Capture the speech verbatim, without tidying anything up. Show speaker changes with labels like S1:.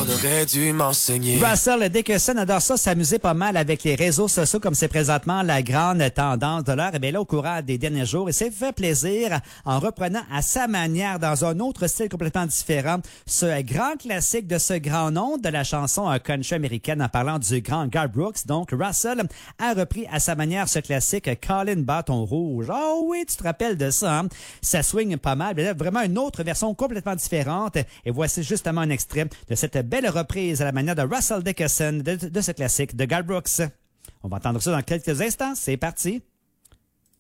S1: aurait dû m'enseigner.
S2: Russell Dickerson adore ça, s'amuser pas mal avec les réseaux sociaux comme c'est présentement la grande tendance de l'heure. Et bien là, au courant des derniers jours, il s'est fait plaisir en reprenant à sa manière, dans un autre style complètement différent, ce grand classique de ce grand nom de la chanson country américaine en parlant du grand Garth Brooks. Donc, Russell a repris à sa manière ce classique Colin Bâton Rouge. Oh oui, tu te rappelles de ça, hein? Ça swing pas mal. Mais là, vraiment une autre version complètement différente. Et voici justement un extrait de cette belle reprise à la manière de Russell Dickerson de, de ce classique de Garth Brooks. On va entendre ça dans quelques instants. C'est parti.